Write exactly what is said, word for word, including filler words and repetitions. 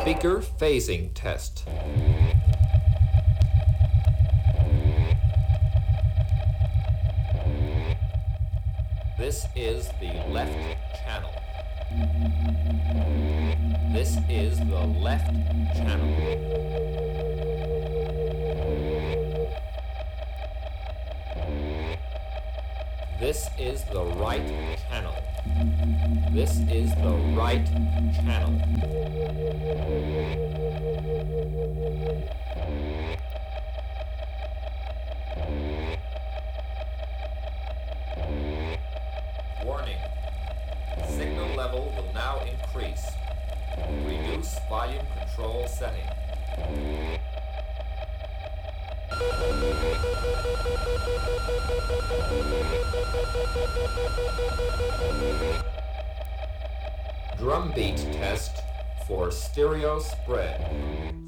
Speaker phasing test. This is the left channel. This is the left channel. This is the right channel. This is the right channel. Warning. Signal level will now increase. Reduce volume control setting. Drum beat test for stereo spread.